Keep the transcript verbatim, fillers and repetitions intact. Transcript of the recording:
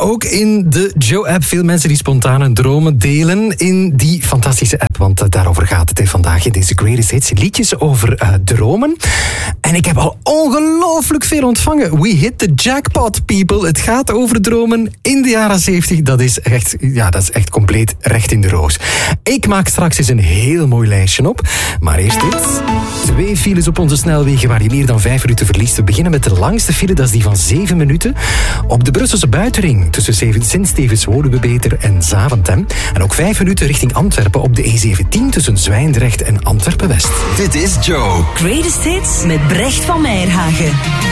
ook in de Joe-app. Veel mensen die spontane dromen delen in die fantastische app. Want uh, daarover gaat het hè, vandaag in deze Greatest Hits. Liedjes over uh, dromen. En ik heb al ongelooflijk veel ontvangen. We hit the jackpot, people. Het gaat over dromen in de jaren zeventig. Dat is echt, ja, dat is echt compleet recht in de roos. Ik maak straks eens een heel mooi lijstje op. Maar eerst dit. Twee files op onze snelwegen waar je meer dan vijf minuten verliest. We beginnen met de langste file, dat is die van zeven minuten. Op de Brusselse buitenring tussen Sint-Stevens, Woluwebeter en Zaventem. En ook vijf minuten richting Antwerpen op de E zeventien tussen Zwijndrecht en Antwerpen-West. Dit is Joe. Greatest Hits met Brecht van Meierhagen.